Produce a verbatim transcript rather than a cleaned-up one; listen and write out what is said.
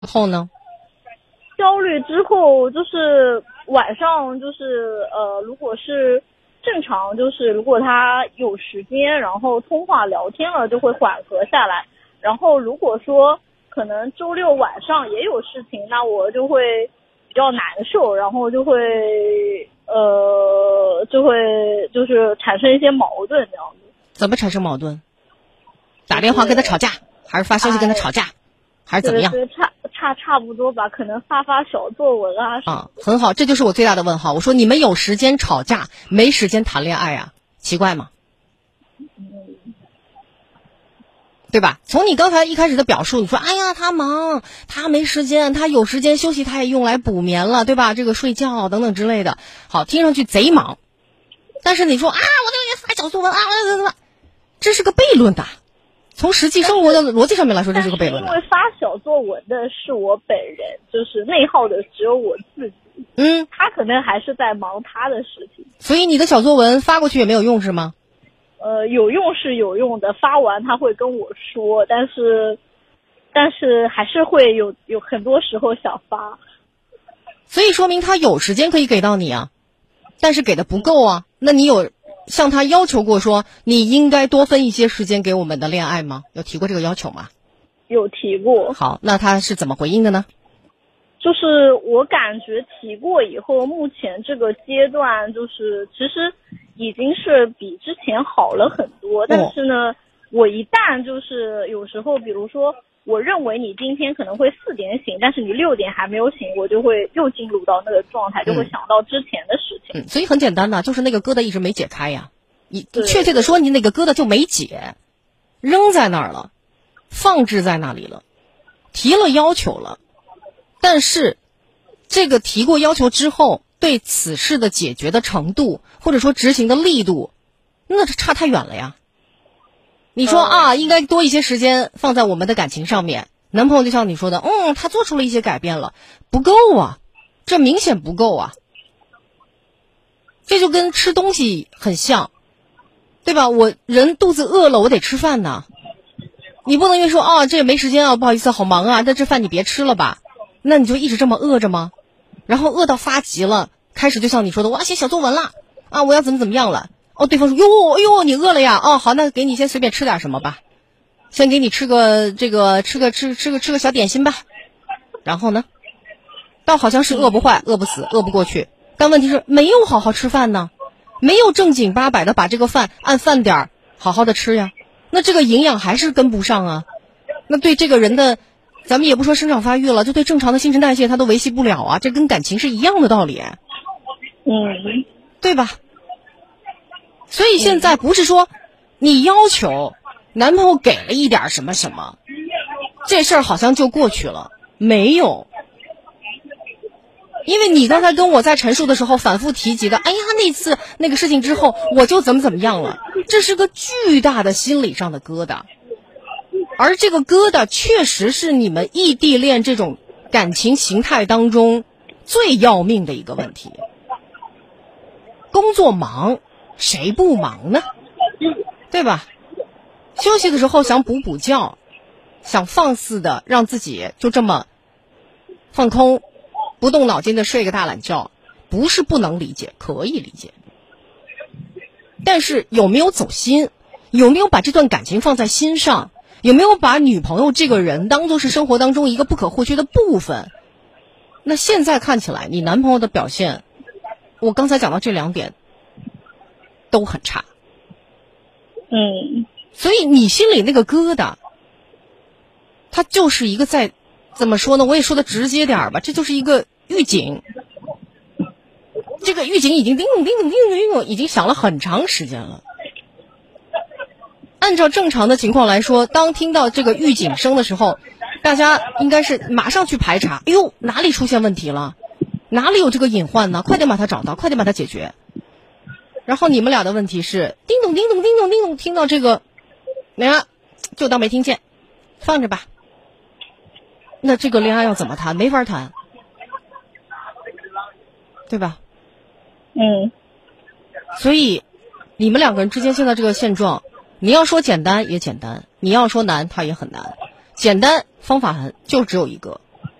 后呢？ 焦虑之后就是晚上就是呃，如果是正常，就是如果他有时间，然后通话聊天了，就会缓和下来。然后如果说可能周六晚上也有事情，那我就会比较难受，然后就会呃就会就是产生一些矛盾这样子。 怎么产生矛盾？打电话跟他吵架，还是发消息跟他吵架，还是怎么样？ 对对，差差差不多吧，可能发发小作文啊。 啊，很好，这就是我最大的问号。我说你们有时间吵架，没时间谈恋爱啊，奇怪吗？对吧？从你刚才一开始的表述，你说哎呀他忙，他没时间，他有时间休息，他也用来补眠了，对吧？这个睡觉等等之类的，好，听上去贼忙。但是你说啊，我这个月发小作文啊，这是个悖论的。从实际生活的逻辑上面来说，这是个悖论的。 因为发小作文的是我本人，就是内耗的只有我自己。 嗯， 他可能还是在忙他的事情。 所以你的小作文发过去也没有用是吗？ 呃，有用是有用的，发完他会跟我说，但是，但是还是会有有很多时候想发。 所以说明他有时间可以给到你啊，但是给的不够啊。那你有向他要求过说你应该多分一些时间给我们的恋爱吗？有提过这个要求吗？ 有提过。 好，那他是怎么回应的呢？ 就是我感觉提过以后，目前这个阶段就是其实已经是比之前好了很多，但是呢，我一旦就是有时候，比如说我认为你今天可能会四点醒，但是你六点还没有醒，我就会又进入到那个状态，就会想到之前的事情。 嗯，所以很简单呐，就是那个疙瘩一直没解开呀。你确切的说，你那个疙瘩就没解，扔在那儿了，放置在那里了，提了要求了。但是这个提过要求之后，对此事的解决的程度或者说执行的力度，那是差太远了呀。你说啊，应该多一些时间放在我们的感情上面，男朋友就像你说的，嗯，他做出了一些改变了，不够啊，这明显不够啊。这就跟吃东西很像，对吧？我人肚子饿了，我得吃饭呢。你不能因为说啊，这也没时间啊，不好意思，好忙啊，但这饭你别吃了吧。那你就一直这么饿着吗？然后饿到发急了，开始就像你说的，我要写小作文了啊，我要怎么怎么样了。哦，对方说哟，哎呦，你饿了呀？哦，好，那给你先随便吃点什么吧，先给你吃个这个吃个吃吃个吃个小点心吧。然后呢，倒好像是饿不坏，饿不死，饿不过去。但问题是没有好好吃饭呢，没有正经八百的把这个饭按饭点儿好好的吃呀。那这个营养还是跟不上啊。那对这个人的，咱们也不说生长发育了，就对正常的新陈代谢它都维系不了啊，这跟感情是一样的道理。 嗯， 对吧？所以现在不是说你要求男朋友给了一点什么什么，这事儿好像就过去了，没有。因为你刚才跟我在陈述的时候反复提及的，哎呀，那次那个事情之后我就怎么怎么样了，这是个巨大的心理上的疙瘩。而这个疙瘩确实是你们异地恋这种感情形态当中最要命的一个问题。工作忙，谁不忙呢？对吧？休息的时候想补补觉，想放肆的让自己就这么放空，不动脑筋的睡个大懒觉，不是不能理解，可以理解。但是有没有走心？有没有把这段感情放在心上？有没有把女朋友这个人当作是生活当中一个不可或缺的部分？那现在看起来你男朋友的表现，我刚才讲到这两点都很差。 嗯， 所以你心里那个疙瘩，它就是一个在怎么说呢，我也说的直接点吧，这就是一个预警。这个预警已经叮咚叮咚叮咚叮咚已经响了很长时间了。按照正常的情况来说，当听到这个预警声的时候，大家应该是马上去排查，哎呦，哪里出现问题了，哪里有这个隐患呢，快点把它找到，快点把它解决。然后你们俩的问题是叮咚叮咚叮咚叮咚，听到这个哎呀就当没听见，放着吧。那这个恋爱要怎么谈？没法谈，对吧？ 嗯， 所以你们两个人之间现在这个现状，你要说简单也简单，你要说难它也很难。简单方法就只有一个，